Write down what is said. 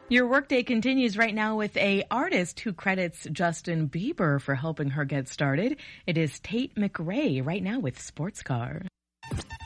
Your workday continues right now with a artist who credits Justin Bieber for helping her get started. It is Tate McRae right now with Sports Car.